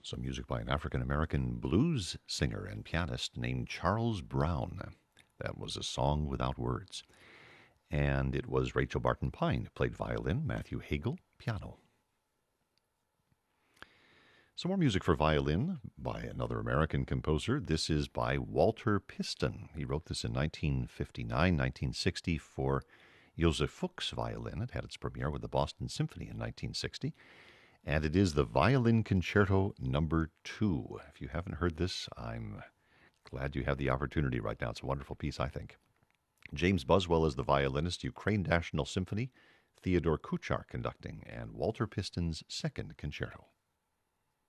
Some music by an African-American blues singer and pianist named Charles Brown. That was A Song Without Words. And it was Rachel Barton Pine who played violin, Matthew Hagel, piano. Some more music for violin by another American composer. This is by Walter Piston. He wrote this in 1959, 1960 for Joseph Fuchs violin. It had its premiere with the Boston Symphony in 1960. And it is the Violin Concerto Number 2. If you haven't heard this, I'm glad you have the opportunity right now. It's a wonderful piece, I think. James Buswell is the violinist, Ukraine National Symphony, Theodore Kuchar conducting, and Walter Piston's second concerto.